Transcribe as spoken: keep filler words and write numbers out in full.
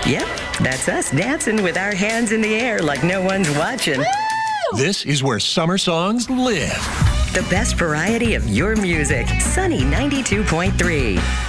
Yep, that's us dancing with our hands in the air like no one's watching. This is where summer songs live. The best variety of your music. Sunny ninety-two point three.